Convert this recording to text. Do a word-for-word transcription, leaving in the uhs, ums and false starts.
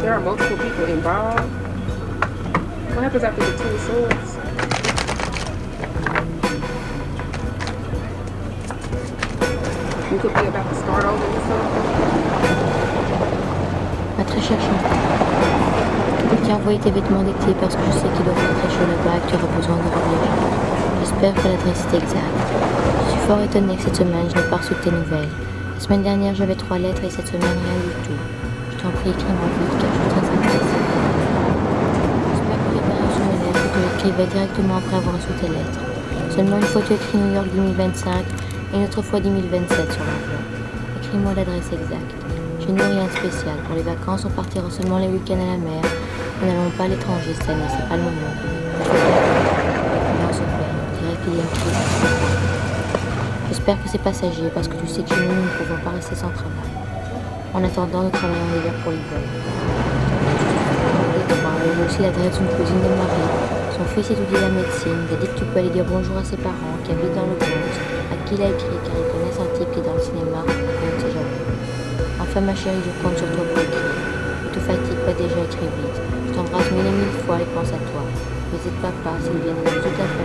There are multiple people involved. What happens after the Two of Swords? You could be about to start over with something. Ma très chère chérie, je t'ai envoyé tes vêtements d'été parce que je sais qu'il doit faire très chaud là-bas et que tu auras besoin de reviager. J'espère que l'adresse est exacte. Je suis fort étonnée que cette semaine je n'ai pas reçu de tes nouvelles. La semaine dernière j'avais trois lettres et cette semaine rien du tout. Je t'en prie, écris-moi vite car je suis très intéressée. J'espère que tu as bien reçu mes lettres et que tu écrivais directement après avoir reçu tes lettres. Seulement une fois tu écris New York dix mille vingt-cinq et une autre fois dix mille vingt-sept sur l'enveloppe. Écris-moi l'adresse exacte. Chez nous, rien de spécial. Pour les vacances, on partira seulement les week-ends à la mer. Nous n'allons pas à l'étranger cette année, c'est pas le moment. Non, se perd, on dirait qu'il y a une crise. J'espère que c'est passager parce que tu sais que chez nous, nous ne pouvons pas rester sans travail. En attendant, nous travaillons l'hiver pour l'hiver. Il y a aussi l'adresse d'une cousine de Marie. Son fils étudie la médecine. Il a dit que tu peux aller dire bonjour à ses parents qui habitent dans le Bronx, à qui il a écrit car il connaît un type qui est dans le cinéma, et on ne sait jamais. Enfin ma chérie, je compte sur toi pour écrire. Ne te fatigue pas déjà, écris vite. Je t'embrasse mille et mille fois et pense à toi. N'hésite pas pas, s'il vient de toute la famille.